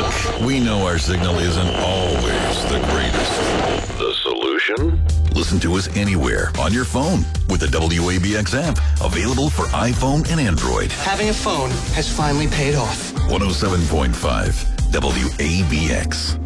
Look, we know our signal isn't always the greatest. The solution? Listen to us anywhere on your phone with the WABX app, available for iPhone and Android. Having a phone has finally paid off. 107.5 WABX.